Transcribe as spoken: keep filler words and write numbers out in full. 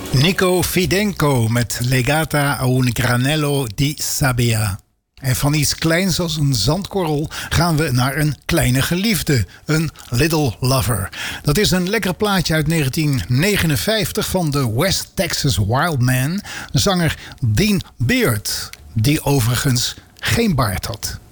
Nico Fidenco met Legata a un granello di sabbia. En van iets kleins als een zandkorrel gaan we naar een kleine geliefde. Een Little Lover. Dat is een lekker plaatje uit negentien negenenvijftig van de West Texas Wildman. Zanger Dean Beard. Die overigens geen baard had.